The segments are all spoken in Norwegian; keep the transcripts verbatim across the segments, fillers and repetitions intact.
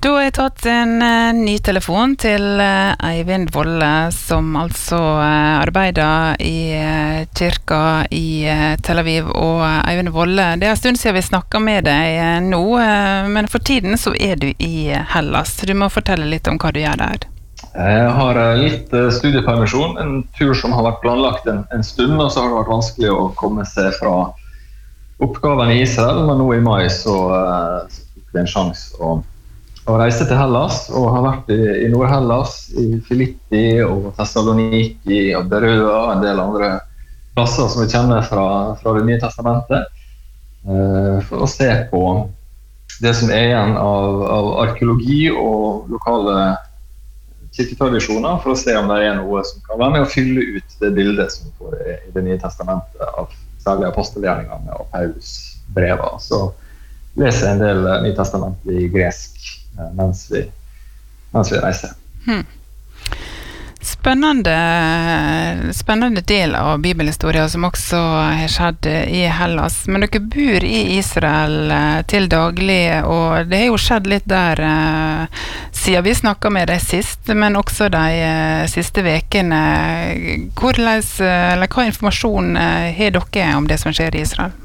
Da har jeg tatt en uh, ny telefon til uh, Eivind Volle, som altså uh, arbeider i uh, kirka i uh, Tel Aviv. Og uh, Eivind Volle, det er en stund siden vi snakket med deg uh, nå, uh, men for tiden så er du i uh, Hellas. Du må fortelle litt om hva du gjør der. Jeg har uh, litt uh, studiepermisjon, en tur som har vært planlagt en, en stund, og så har det vært vanskelig å komme seg fra oppgaven i Israel, men nå i mai så, uh, så fikk vi en sjanse å og reiste til Hellas, og har vært i, i Nord-Hellas, i Filippi og Thessaloniki og Berøa og en del andre plasser som vi kjenner fra, fra det nye testamentet, eh, for å se på det som er igjen av, av arkeologi og lokale kirketradisjoner, for å se om det er noe som kan være med å fylle ut det bildet som får i det nye testamentet av særlig apostelgjerningene og Paulus brever. Så leser jeg en del Nytestamentet i gresk mens vi, mens vi reiser. Hmm. Spennende, spennende del av bibelhistorien som også har skjedd i Hellas. Men dere bor i Israel til daglig, og det har jo skjedd litt der uh, siden vi snakket med deg sist, men også de uh, siste vekene. Hvordan, eller hva informasjon uh, har dere om det som skjer i Israel?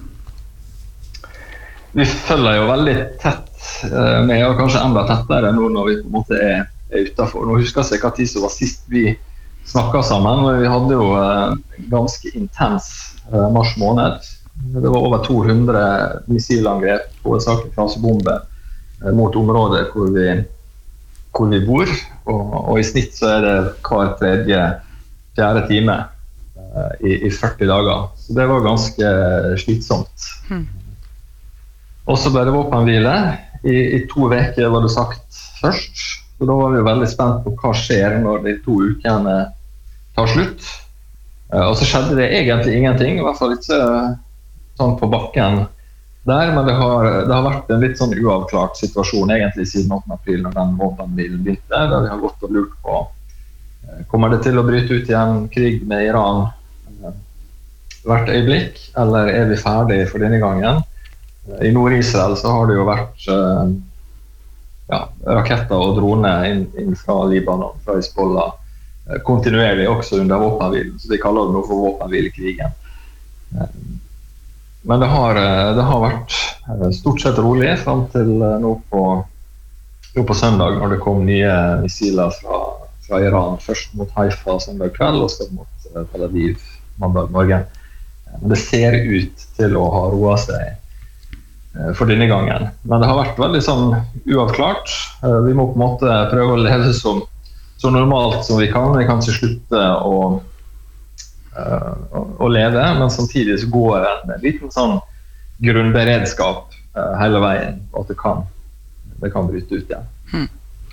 Vi følger jo veldig tett med, og kanskje enda tettere nå når vi på en måte er, er utenfor. Nå husker jeg hva tid som var sist vi snakket sammen, men vi hadde jo eh, ganske intens eh, mars måned. Det var over to hundre missilangrep, hovedsakelig fransebomber, eh, mot området hvor vi, hvor vi bor, og, og i snitt så er det hver tredje, fjerde time eh, i, i førti dager. Så det var ganske slitsomt. Hmm. Og så ble det våpenhvile. I, I to veker var det sagt først, så da var vi veldig spent på hva skjer når de to ukene tar slutt. Uh, og så skjedde det egentlig ingenting, i hvert fall ikke sånn på bakken der, men det har, det har vært en litt sånn uavklart situasjon egentlig siden åttende april når den våpenhvilen begynte, der vi har gått og lurt på uh, kommer det til å bryte ut igjen krig med Iran uh, hvert øyeblikk, eller er vi ferdige for denne gangen? I Nord-Israel så har det jo vært uh, ja, raketter og droner inn, inn fra Libanon, fra Hezbollah, uh, kontinuerlig også under våpenhvilen, så de kaller det nå for våpenhvilekrigen. Uh, men det har, uh, det har vært uh, stort sett rolig frem til uh, nå, på, nå på søndag, når det kom nye missiler fra, fra Iran, først mot Haifa søndag kveld, og så mot uh, Tel Aviv mandag morgen. Uh, men det ser ut til å ha roet seg for denne gangen. Men det har vært veldig sånn uavklart. Vi må på en måte prøve å leve så, så normalt som vi kan. Vi kan ikke slutte å, å, å leve, men samtidig så går en liten sånn grunnberedskap hele veien, og at det kan, det kan bryte ut igjen. Hmm.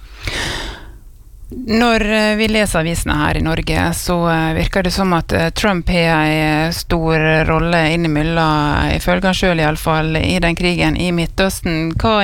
Når vi leser avisene her i Norge, så virker det som at Trump har en stor rolle innimellom, ifølge han selv i alle fall, i den krigen i Midtøsten. Hva